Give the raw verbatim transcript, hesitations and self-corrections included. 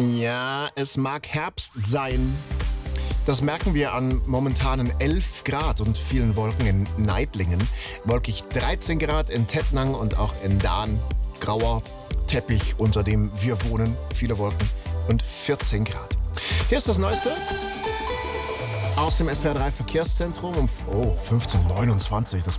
Ja, es mag Herbst sein. Das merken wir an momentanen elf Grad und vielen Wolken in Neidlingen. Wolkig dreizehn Grad in Tettnang und auch in Dahn. Grauer Teppich, unter dem wir wohnen. Viele Wolken und vierzehn Grad. Hier ist das Neueste aus dem S W R drei Verkehrszentrum um oh, fünfzehn Uhr neunundzwanzig. Das